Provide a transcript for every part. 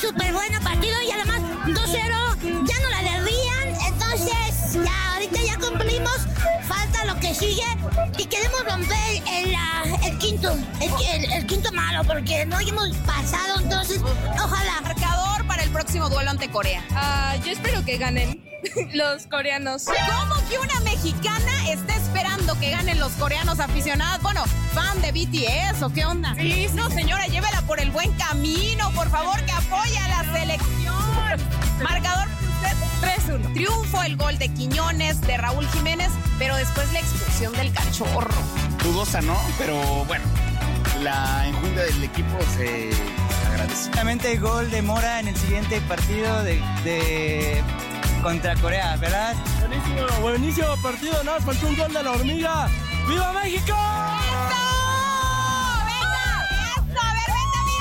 súper bueno partido y además 2-0, ya no la debían, entonces ya ahorita ya cumplimos, falta lo que sigue y queremos romper el quinto malo porque no hemos pasado, entonces ojalá. Marcador para el próximo duelo ante Corea. Yo espero que ganen los coreanos. ¿Cómo que una mexicana está esperando que ganen los coreanos aficionados? Bueno, fan de BTS o qué onda. Sí. No, señora, llévela por el buen camino, por favor, que apoye a la selección. Marcador para usted 3-1. Triunfo el gol de Quiñones, de Raúl Jiménez, pero después la expulsión del cachorro. Dudosa, ¿no? Pero bueno, la enjundia del equipo se agradece. Justamente el gol de Mora en el siguiente partido de contra Corea, ¿verdad? Buenísimo partido, nada, faltó un gol de la hormiga. ¡Viva México! ¡Eso! ¡Venga! ¡Eso! A ver,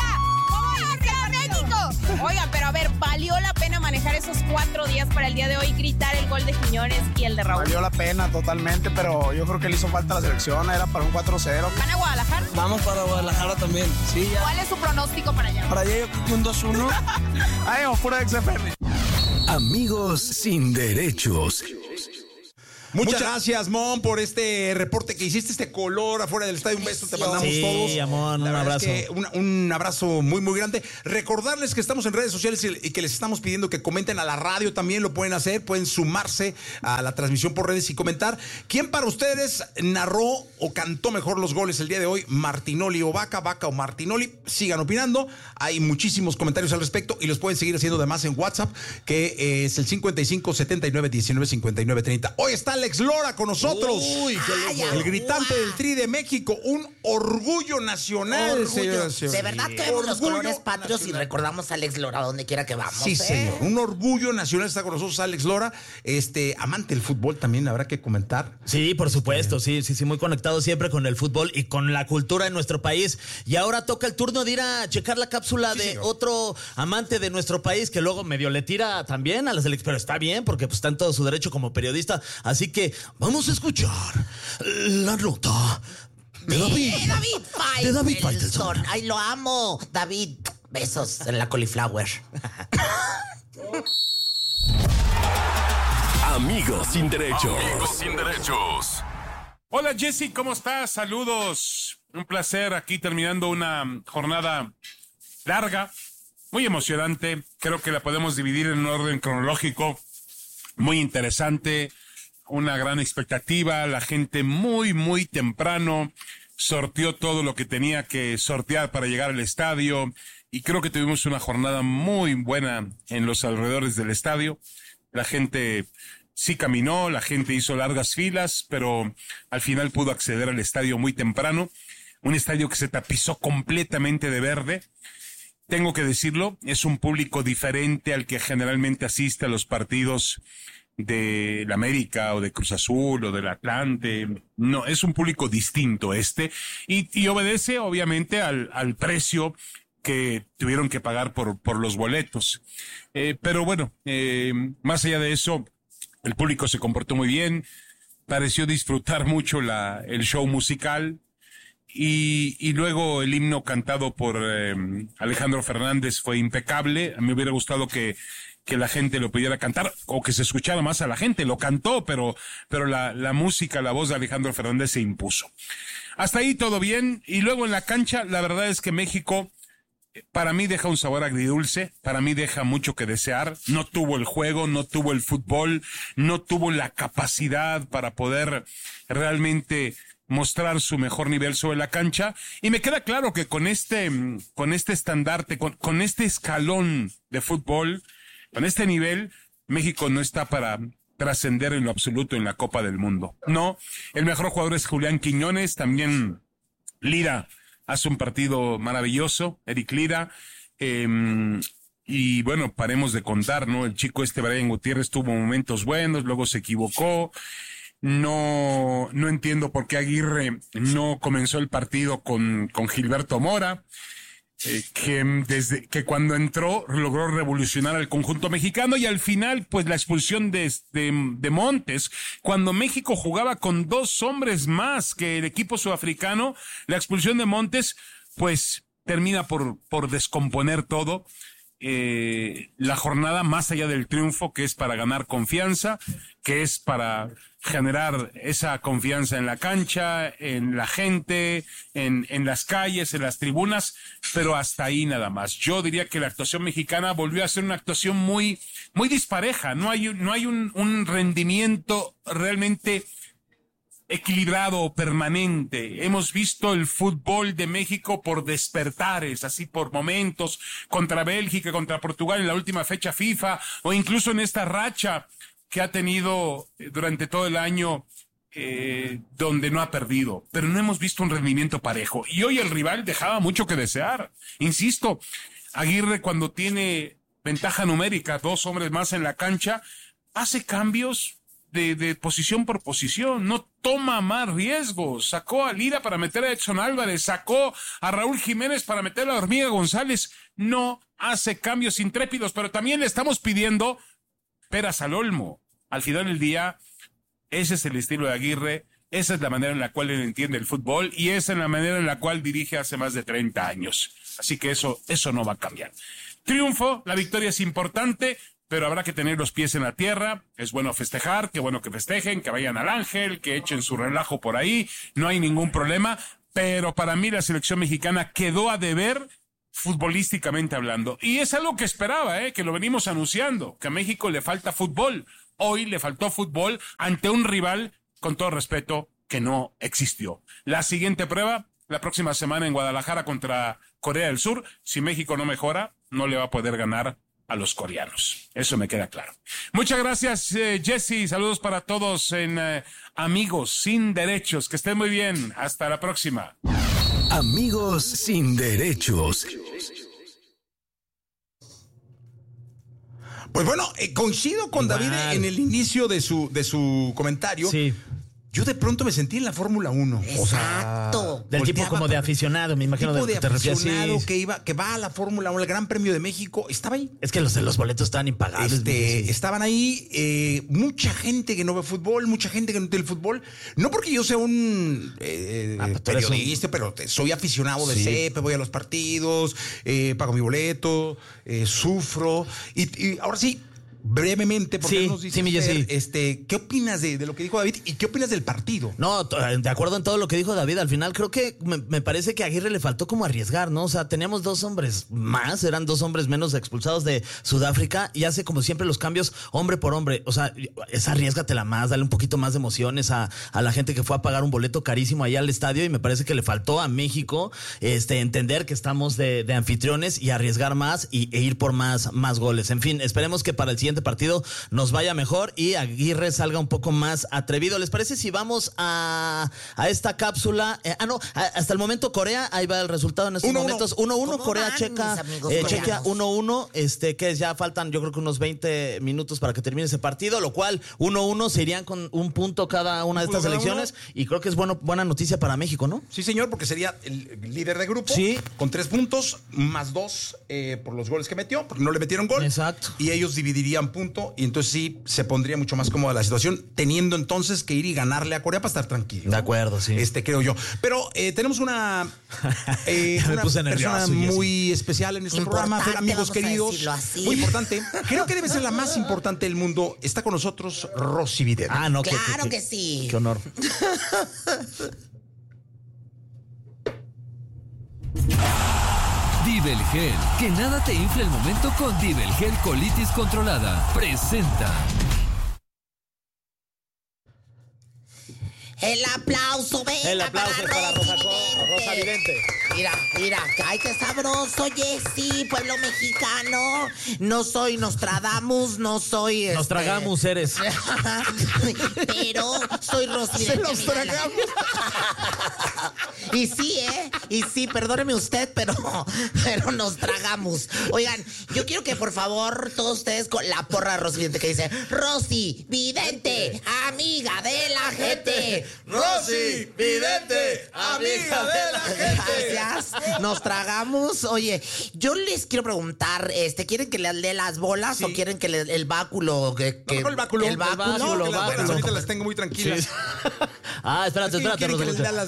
venga, mira. ¿Cómo dice México? Oiga, pero a ver, ¿valió la pena manejar esos 4 días para el día de hoy, gritar el gol de Quiñones y el de Raúl? Valió la pena totalmente, pero yo creo que le hizo falta a la selección, era para un 4-0. ¿Van a Guadalajara? Vamos para Guadalajara también, sí, ya. ¿Cuál es su pronóstico para allá? Para allá yo creo que un 2-1. Ahí vamos, pura XFM. Amigos sin derechos. Muchas gracias, Mon, por este reporte que hiciste, este color afuera del estadio. Un beso, te mandamos todos. Sí, amor, un abrazo. Un abrazo muy, muy grande. Recordarles que estamos en redes sociales y que les estamos pidiendo que comenten a la radio también, lo pueden hacer, pueden sumarse a la transmisión por redes y comentar. ¿Quién para ustedes narró o cantó mejor los goles el día de hoy? ¿Martinoli o Vaca o Martinoli? Sigan opinando. Hay muchísimos comentarios al respecto y los pueden seguir haciendo además en WhatsApp, que es el 55 79 19 59 30. Hoy está Alex Lora con nosotros. Uy, qué loco. El gritante del Tri de México, un orgullo nacional, señoras y señores. De verdad que vemos los colores patrios y recordamos a Alex Lora donde quiera que vamos. Sí, señor. Un orgullo nacional está con nosotros Alex Lora, amante del fútbol también, habrá que comentar. Sí, por supuesto, sí, muy conectado siempre con el fútbol y con la cultura de nuestro país. Y ahora toca el turno de ir a checar la cápsula de otro amante de nuestro país que luego medio le tira también a la selección, pero está bien porque pues, está en todo su derecho como periodista. Así que vamos a escuchar la nota de David Faitelson. Ay, lo amo, David. Besos en la cauliflower. Amigos sin derechos. Hola Jessy, ¿cómo estás? Saludos. Un placer aquí terminando una jornada larga, muy emocionante. Creo que la podemos dividir en un orden cronológico muy interesante. Una gran expectativa, la gente muy, muy temprano sorteó todo lo que tenía que sortear para llegar al estadio y creo que tuvimos una jornada muy buena en los alrededores del estadio. La gente sí caminó, la gente hizo largas filas, pero al final pudo acceder al estadio muy temprano. Un estadio que se tapizó completamente de verde. Tengo que decirlo, es un público diferente al que generalmente asiste a los partidos de la América o de Cruz Azul o del Atlante. No, es un público distinto y obedece obviamente al precio que tuvieron que pagar por los boletos. Pero bueno, más allá de eso, el público se comportó muy bien, pareció disfrutar mucho el show musical y luego el himno cantado por Alejandro Fernández fue impecable. A mí me hubiera gustado que la gente lo pudiera cantar o que se escuchara más a la gente. Lo cantó, pero la música, la voz de Alejandro Fernández se impuso. Hasta ahí todo bien. Y luego en la cancha, la verdad es que México, para mí deja un sabor agridulce, para mí deja mucho que desear. No tuvo el juego, no tuvo el fútbol, no tuvo la capacidad para poder realmente mostrar su mejor nivel sobre la cancha. Y me queda claro que con este estandarte, con este escalón de fútbol, con este nivel, México no está para trascender en lo absoluto en la Copa del Mundo. No, el mejor jugador es Julián Quiñones, también Lira hace un partido maravilloso, Eric Lira, y bueno, paremos de contar, ¿no? El chico Brian Gutiérrez tuvo momentos buenos, luego se equivocó. No entiendo por qué Aguirre no comenzó el partido con Gilberto Mora. Que cuando entró logró revolucionar al conjunto mexicano y al final pues la expulsión de Montes, cuando México jugaba con 2 hombres más que el equipo sudafricano, la expulsión de Montes pues termina por descomponer todo la jornada más allá del triunfo, que es para ganar confianza, que es para generar esa confianza en la cancha, en la gente, en las calles, en las tribunas, pero hasta ahí nada más. Yo diría que la actuación mexicana volvió a ser una actuación muy dispareja. No hay un rendimiento realmente equilibrado o permanente. Hemos visto el fútbol de México por despertares, así por momentos, contra Bélgica, contra Portugal en la última fecha FIFA, o incluso en esta racha que ha tenido durante todo el año, donde no ha perdido, pero no hemos visto un rendimiento parejo. Y hoy el rival dejaba mucho que desear. Insisto, Aguirre, cuando tiene ventaja numérica, 2 hombres más en la cancha, hace cambios de posición por posición, no toma más riesgos. Sacó a Lira para meter a Edson Álvarez, sacó a Raúl Jiménez para meter a la Hormiga González. No hace cambios intrépidos, pero también le estamos pidiendo peras al olmo. Al final del día, ese es el estilo de Aguirre, esa es la manera en la cual él entiende el fútbol y esa es la manera en la cual dirige hace más de 30 años. Así que eso no va a cambiar. Triunfo, la victoria es importante, pero habrá que tener los pies en la tierra. Es bueno festejar, qué bueno que festejen, que vayan al Ángel, que echen su relajo por ahí, no hay ningún problema, pero para mí la selección mexicana quedó a deber futbolísticamente hablando. Y es algo que esperaba, que lo venimos anunciando, que a México le falta fútbol. Hoy le faltó fútbol ante un rival, con todo respeto, que no existió. La siguiente prueba, la próxima semana en Guadalajara contra Corea del Sur. Si México no mejora, no le va a poder ganar a los coreanos. Eso me queda claro. Muchas gracias, Jesse. Saludos para todos en Amigos Sin Derechos. Que estén muy bien. Hasta la próxima. Amigos Sin Derechos. Pues bueno, coincido con David en el inicio de su comentario. Sí. Yo de pronto me sentí en la Fórmula 1. Exacto. O sea, del tipo como de aficionado, me imagino. Tipo de te refieres, aficionado sí. que va a la Fórmula 1, el Gran Premio de México, estaba ahí. Es que los boletos estaban impagables. Sí. Estaban ahí mucha gente que no ve fútbol, mucha gente que no entiende el fútbol. No porque yo sea un periodista, pero soy aficionado de CEP, voy a los partidos, pago mi boleto, sufro. Y ahora sí, brevemente, porque nos dice ¿qué opinas de lo que dijo David y qué opinas del partido? No, de acuerdo en todo lo que dijo David. Al final creo que me parece que a Aguirre le faltó como arriesgar, ¿no? O sea, teníamos 2 hombres más, eran 2 hombres menos expulsados de Sudáfrica y hace como siempre los cambios hombre por hombre. O sea, arriésgatela más, dale un poquito más de emociones a la gente que fue a pagar un boleto carísimo allá al estadio y me parece que le faltó a México entender que estamos de anfitriones y arriesgar más e ir por más goles. En fin, esperemos que para el siguiente partido nos vaya mejor y Aguirre salga un poco más atrevido. ¿Les parece si vamos a esta cápsula? Hasta el momento Corea, ahí va el resultado en estos momentos. 1-1, Corea Checa, Chequia 1-1, que ya faltan yo creo que unos 20 minutos para que termine ese partido, lo cual 1-1 se irían con un punto cada una de estas selecciones y creo que es buena noticia para México, ¿no? Sí, señor, porque sería el líder de grupo con 3 puntos, más 2 por los goles que metió, porque no le metieron gol. Exacto. Y ellos dividirían punto y entonces sí se pondría mucho más cómoda la situación, teniendo entonces que ir y ganarle a Corea para estar tranquilo. De acuerdo, sí. Creo yo. Pero tenemos una persona muy especial en este programa, amigos queridos. Muy importante. Creo que debe ser la más importante del mundo. Está con nosotros Rosy Vidente. No, claro que sí. Qué honor. Dibelgel, que nada te infle el momento con Dibelgel Colitis Controlada. Presenta. El aplauso, venga. El aplauso para Rosa Vidente. Mira, ay, qué sabroso, Jessy, pueblo mexicano. No soy Nostradamus, no soy Nos tragamos, eres. Pero soy Rosy. Se los tragamos. Y sí, perdóneme usted, pero nos tragamos. Oigan, yo quiero que por favor todos ustedes con la porra Rosy Vidente que dice: Rosy Vidente, amiga de la gente. Rosy Vidente, amiga de la gente. Gracias. Nos tragamos. Oye, yo les quiero preguntar, ¿quieren que les dé las bolas o quieren que el báculo? El báculo. El báculo. Ahorita las tengo muy tranquilas. Sí. Espérate, ¿Quieren que les Rosa. dé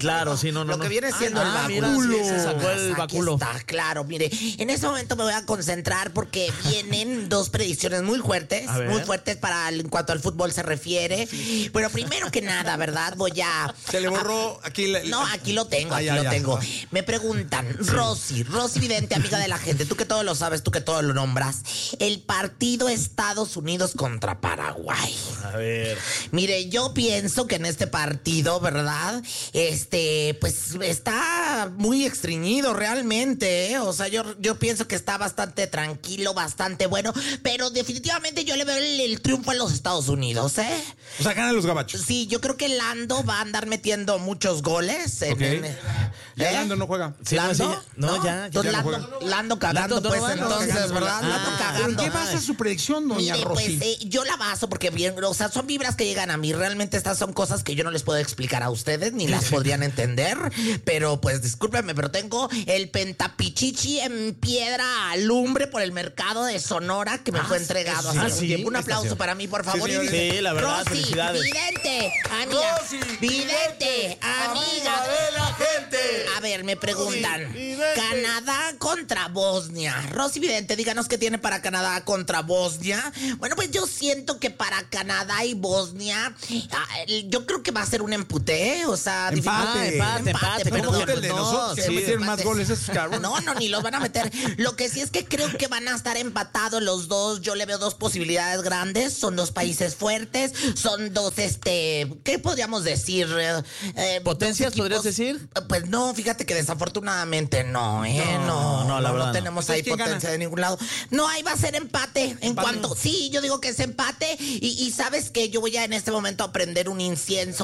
Claro, sí, no. Lo que viene siendo el báculo. Mira, sí, se sacó el báculo. Aquí está, claro, mire. En este momento me voy a concentrar porque vienen dos predicciones muy fuertes en cuanto al fútbol se refiere. Pero primero que nada, ¿verdad? Voy a... Se le borró aquí. No, aquí lo tengo, tengo. Me preguntan, Rosy Vidente, amiga de la gente, tú que todo lo sabes, tú que todo lo nombras, el partido Estados Unidos contra Paraguay. A ver. Mire, yo pienso que en este partido, ¿verdad? Pues está muy estreñido realmente, ¿eh? O sea, yo pienso que está bastante tranquilo, bastante bueno, pero definitivamente yo le veo el triunfo a los Estados Unidos, ¿eh? O sea, ganan los gabachos. Sí, yo creo que Lando va a andar metiendo muchos goles. ¿Ya Lando no juega? Sí, ¿Lando? No, ya. Entonces, Lando cagando, pues, entonces, ¿verdad? Lando cagando. ¿Qué basa su predicción, doña Rosy? Pues, yo la baso porque bien, o sea, son vibras que llegan a mí. Realmente estas son cosas que yo no les puedo explicar a ustedes, ni las podrían entender. Pero, pues, discúlpenme, pero tengo el pentapichichi en piedra alumbre por el mercado de Sonora que me fue entregado hace un tiempo. Un aplauso para mí, por favor. Sí, la verdad, Rosy, felicidades. Vidente, amiga. Vidente, amiga de la gente. A ver, me preguntan, Canadá contra Bosnia. Rosy Vidente, díganos qué tiene para Canadá contra Bosnia. Bueno, pues yo siento que para Canadá y Bosnia, yo creo que va a ser un empute, o sea... Empate, perdón. Se metieron más goles esos cabrones. No, ni los van a meter. Lo que sí es que creo que van a estar empatados los dos. Yo le veo dos posibilidades grandes. Son dos países fuertes. Son dos, ¿qué podríamos decir? ¿Potencias, podrías decir? Pues no, fíjate que desafortunadamente no, la verdad no tenemos ahí potencia de ningún lado. No, ahí va a ser empate. Sí, yo digo que es empate. Y sabes que yo voy a en este momento a prender un incienso